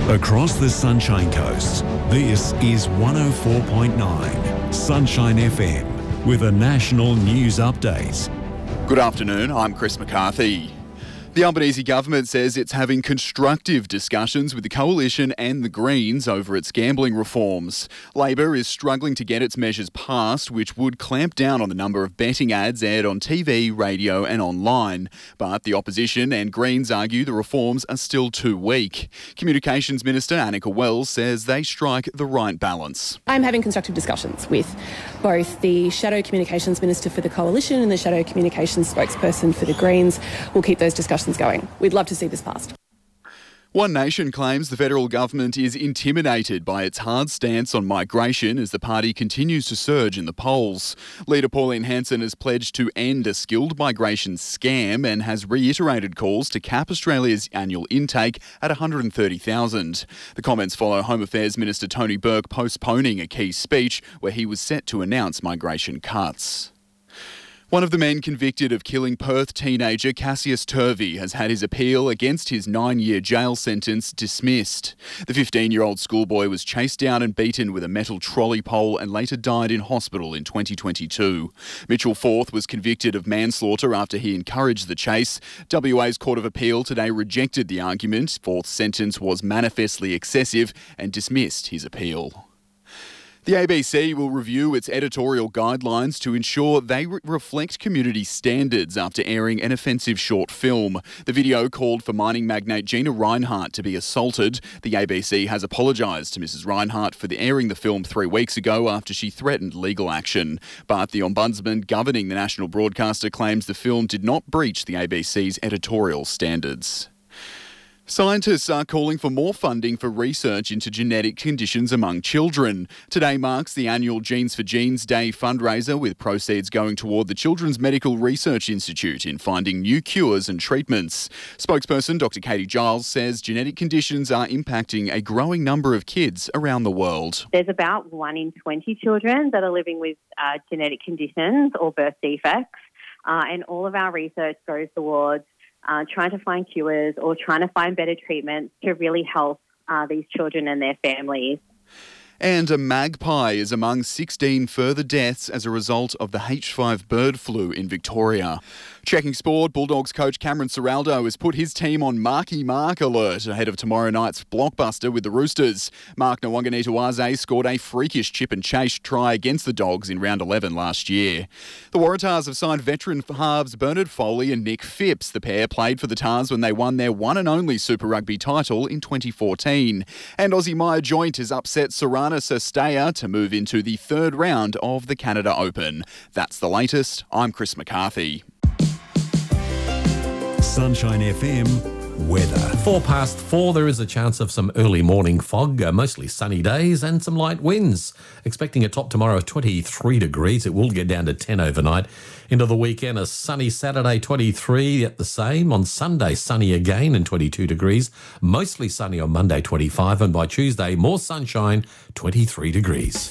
Across the Sunshine Coast, this is 104.9 Sunshine FM with a national news update. Good afternoon, I'm Chris McCarthy. The Albanese government says it's having constructive discussions with the Coalition and the Greens over its gambling reforms. Labor is struggling to get its measures passed, which would clamp down on the number of betting ads aired on TV, radio and online. But the opposition and Greens argue the reforms are still too weak. Communications Minister Annika Wells says they strike the right balance. I'm having constructive discussions with both the Shadow Communications Minister for the Coalition and the Shadow Communications spokesperson for the Greens. We'll keep those discussions going. We'd love to see this passed. One Nation claims the federal government is intimidated by its hard stance on migration as the party continues to surge in the polls. Leader Pauline Hanson has pledged to end a skilled migration scam and has reiterated calls to cap Australia's annual intake at 130,000. The comments follow Home Affairs Minister Tony Burke postponing a key speech where he was set to announce migration cuts. One of the men convicted of killing Perth teenager Cassius Turvey has had his appeal against his 9-year jail sentence dismissed. The 15-year-old schoolboy was chased down and beaten with a metal trolley pole and later died in hospital in 2022. Mitchell Forth was convicted of manslaughter after he encouraged the chase. WA's Court of Appeal today rejected the argument. Forth's sentence was manifestly excessive and dismissed his appeal. The ABC will review its editorial guidelines to ensure they reflect community standards after airing an offensive short film. The video called for mining magnate Gina Rinehart to be assaulted. The ABC has apologised to Mrs Rinehart for airing the film 3 weeks ago after she threatened legal action. But the Ombudsman governing the national broadcaster claims the film did not breach the ABC's editorial standards. Scientists are calling for more funding for research into genetic conditions among children. Today marks the annual Genes for Genes Day fundraiser, with proceeds going toward the Children's Medical Research Institute in finding new cures and treatments. Spokesperson Dr Katie Giles says genetic conditions are impacting a growing number of kids around the world. There's about 1 in 20 children that are living with genetic conditions or birth defects, and all of our research goes towards trying to find cures or trying to find better treatments to really help these children and their families. And a magpie is among 16 further deaths as a result of the H5 bird flu in Victoria. Checking sport, Bulldogs coach Cameron Ciraldo has put his team on Marky Mark alert ahead of tomorrow night's blockbuster with the Roosters. Mark Nwanganita-Waze scored a freakish chip and chase try against the Dogs in round 11 last year. The Waratahs have signed veteran halves Bernard Foley and Nick Phipps. The pair played for the Tars when they won their one and only Super Rugby title in 2014. And Aussie Maya Joint has upset Sarana Sestaya to move into the third round of the Canada Open. That's the latest. I'm Chris McCarthy. Sunshine FM weather. 4:04, there is a chance of some early morning fog, mostly sunny days and some light winds. Expecting a top tomorrow of 23 degrees. It will get down to 10 overnight. Into the weekend, a sunny Saturday, 23 at the same. On Sunday, sunny again and 22 degrees. Mostly sunny on Monday, 25. And by Tuesday, more sunshine, 23 degrees.